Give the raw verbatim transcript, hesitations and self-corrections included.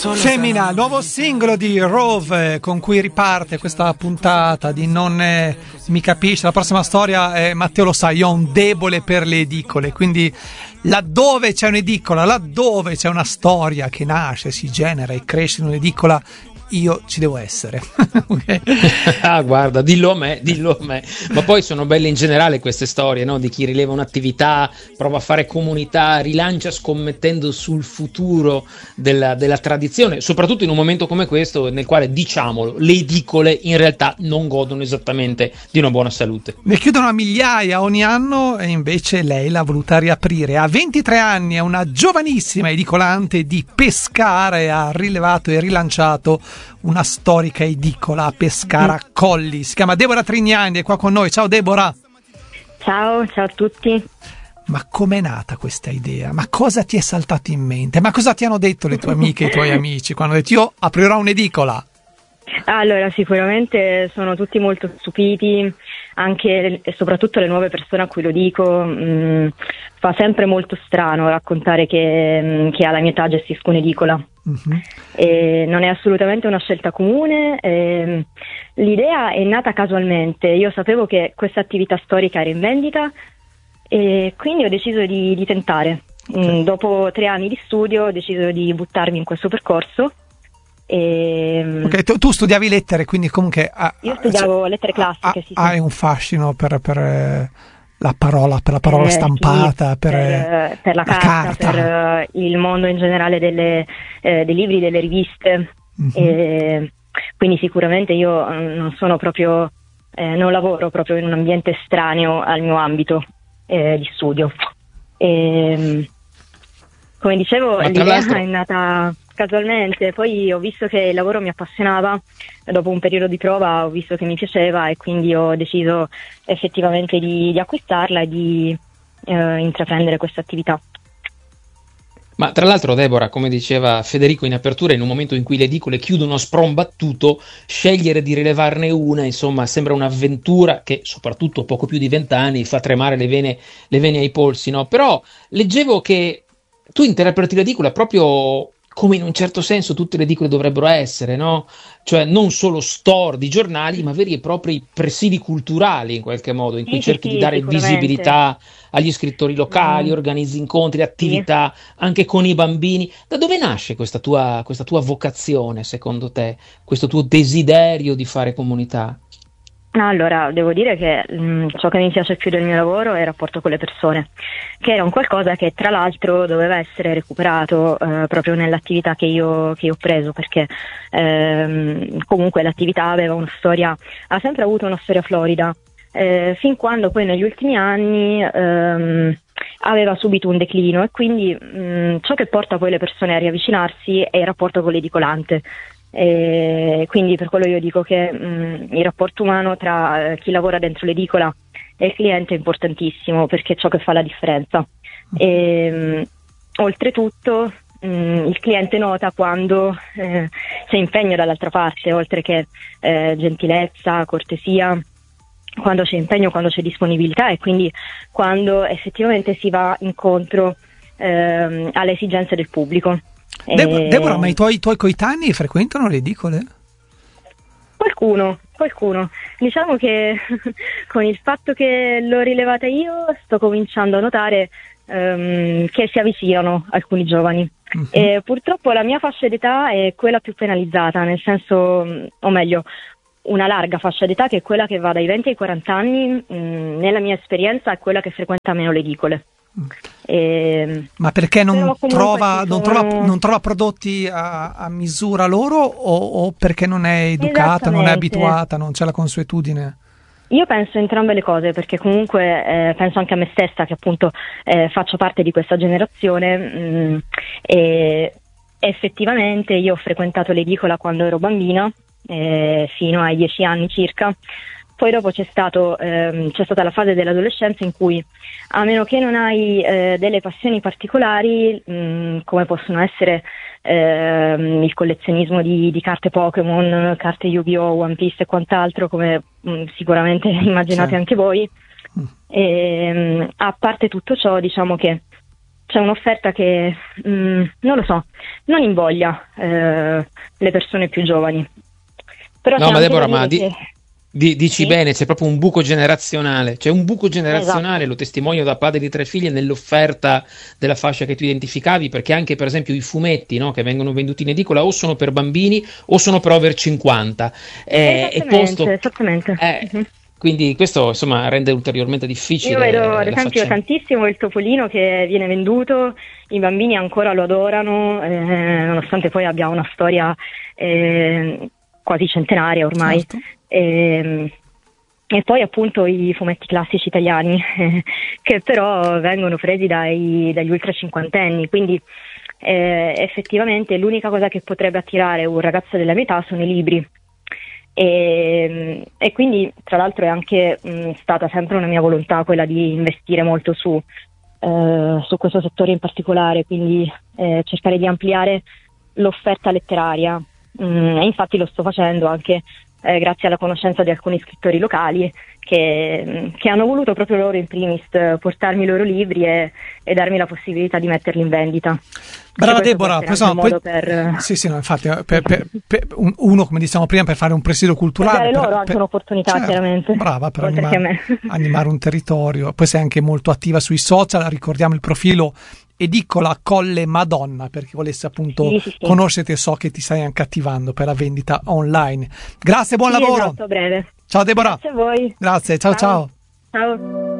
Femmina, nuovo singolo di Rove con cui riparte questa puntata di Non eh, mi capisce. La prossima storia è, Matteo lo sa, io ho un debole per le edicole, quindi laddove c'è un'edicola, laddove c'è una storia che nasce, si genera e cresce in un'edicola, io ci devo essere. Okay. Ah, guarda, dillo a me, dillo a me. Ma poi sono belle in generale queste storie, no? Di chi rileva un'attività, prova a fare comunità, rilancia scommettendo sul futuro della, della tradizione, soprattutto in un momento come questo nel quale, diciamolo, le edicole in realtà non godono esattamente di una buona salute. Ne chiudono a migliaia ogni anno e invece lei l'ha voluta riaprire. A ventitré anni è una giovanissima edicolante di Pescara e ha rilevato e rilanciato una storica edicola a Pescara Colli. Si chiama Deborah Trignani, è qua con noi. Ciao Deborah. Ciao, ciao a tutti. Ma com'è nata questa idea? Ma cosa ti è saltato in mente? Ma cosa ti hanno detto le tue amiche e i tuoi amici quando hanno detto io aprirò un'edicola? Allora, sicuramente sono tutti molto stupiti, anche e soprattutto le nuove persone a cui lo dico. Mh, fa sempre molto strano raccontare che, mh, che alla mia età gestisco un'edicola. Uh-huh. E non è assolutamente una scelta comune. E l'idea è nata casualmente. Io sapevo che questa attività storica era in vendita e quindi ho deciso di, di tentare. Okay. Mh, dopo tre anni di studio ho deciso di buttarmi in questo percorso. E... Ok, tu, tu studiavi lettere, quindi comunque ah, io studiavo cioè, lettere classiche. Ah, sì, sì. Hai un fascino per, per eh, la parola, per la parola eh, stampata, sì, per, per, per la la carta, carta, per uh, il mondo in generale delle, eh, dei libri, delle riviste. Mm-hmm. E quindi sicuramente io non sono proprio, eh, non lavoro proprio in un ambiente estraneo al mio ambito eh, di studio. E, come dicevo, l'idea è nata casualmente, poi ho visto che il lavoro mi appassionava, dopo un periodo di prova ho visto che mi piaceva e quindi ho deciso effettivamente di, di acquistarla e di eh, intraprendere questa attività. Ma tra l'altro, Deborah, come diceva Federico in apertura, in un momento in cui le edicole chiudono a sprombattuto, scegliere di rilevarne una, insomma, sembra un'avventura che, soprattutto a poco più di vent'anni, fa tremare le vene, le vene ai polsi, no? Però leggevo che tu interpreti l'edicola proprio come in un certo senso tutte le edicole dovrebbero essere, no? Cioè non solo store di giornali, ma veri e propri presidi culturali in qualche modo, in cui sì, cerchi sì, di dare visibilità agli scrittori locali, mm. organizzi incontri, attività sì. anche con i bambini. Da dove nasce questa tua, questa tua vocazione, secondo te? Questo tuo desiderio di fare comunità? Allora, devo dire che mh, ciò che mi piace più del mio lavoro è il rapporto con le persone, che era un qualcosa che tra l'altro doveva essere recuperato eh, proprio nell'attività che io, che io ho preso, perché ehm, comunque l'attività aveva una storia, ha sempre avuto una storia florida, eh, fin quando poi negli ultimi anni ehm, aveva subito un declino e quindi mh, ciò che porta poi le persone a riavvicinarsi è il rapporto con l'edicolante. E quindi per quello io dico che mh, il rapporto umano tra eh, chi lavora dentro l'edicola e il cliente è importantissimo, perché è ciò che fa la differenza. E, mh, oltretutto mh, il cliente nota quando eh, c'è impegno dall'altra parte, oltre che eh, gentilezza, cortesia, quando c'è impegno, quando c'è disponibilità e quindi quando effettivamente si va incontro eh, alle esigenze del pubblico. Deb- Deborah, ma i tuoi, i tuoi coetanei frequentano le edicole? Qualcuno, qualcuno. Diciamo che con il fatto che l'ho rilevata io sto cominciando a notare um, che si avvicinano alcuni giovani. Uh-huh. E purtroppo la mia fascia d'età è quella più penalizzata, nel senso, o meglio, una larga fascia d'età che è quella che va dai venti ai quaranta anni, mh, nella mia esperienza è quella che frequenta meno le edicole. E, ma perché non trova, sono... non trova non trova prodotti a, a misura loro o, o perché non è educata, non è abituata, non c'è la consuetudine? Io penso entrambe le cose, perché comunque eh, penso anche a me stessa che appunto eh, faccio parte di questa generazione mh, e effettivamente io ho frequentato l'edicola quando ero bambina eh, fino ai dieci anni circa. Poi dopo c'è stato ehm, c'è stata la fase dell'adolescenza in cui, a meno che non hai eh, delle passioni particolari, mh, come possono essere ehm, il collezionismo di, di carte Pokémon, carte Yu-Gi-Oh, One Piece e quant'altro, come mh, sicuramente immaginate sì. anche voi, e, mh, a parte tutto ciò, diciamo che c'è un'offerta che, mh, non lo so, non invoglia eh, le persone più giovani. Però no, ma Deborah, ma di, che... di, dici sì? bene, c'è proprio un buco generazionale, c'è un buco generazionale, esatto. Lo testimonio da padre di tre figlie nell'offerta della fascia che tu identificavi, perché anche per esempio i fumetti, no, che vengono venduti in edicola o sono per bambini o sono per over cinquanta. Eh, esattamente, e posto, esattamente. Eh, uh-huh. Quindi questo insomma rende ulteriormente difficile. Io vedo ad esempio faccenda. tantissimo il topolino che viene venduto, i bambini ancora lo adorano, eh, nonostante poi abbia una storia eh, quasi centenaria ormai. Certo. E, e poi appunto i fumetti classici italiani eh, che però vengono presi dai, dagli ultra cinquantenni, quindi eh, effettivamente l'unica cosa che potrebbe attirare un ragazzo della mia età sono i libri. E, e quindi tra l'altro è anche mh, stata sempre una mia volontà quella di investire molto su, eh, su questo settore in particolare, quindi eh, cercare di ampliare l'offerta letteraria, mh, e infatti lo sto facendo anche eh, grazie alla conoscenza di alcuni scrittori locali che, che hanno voluto proprio loro in primis portarmi i loro libri e, e darmi la possibilità di metterli in vendita. Brava Deborah, insomma, poi, per... sì, sì, no, infatti, per, per, per uno, come diciamo prima, per fare un presidio culturale, per dare loro per, anche per, un'opportunità, certo, chiaramente. Brava, per animare, animare un territorio. Poi sei anche molto attiva sui social, ricordiamo il profilo Edicola Colle Madonna per chi volesse appunto sì, sì, sì. conoscerti, e so che ti stai anche attivando per la vendita online. Grazie, buon sì, lavoro. Esatto, breve. Ciao Deborah. Grazie a voi. Grazie, ciao ciao. Ciao. ciao.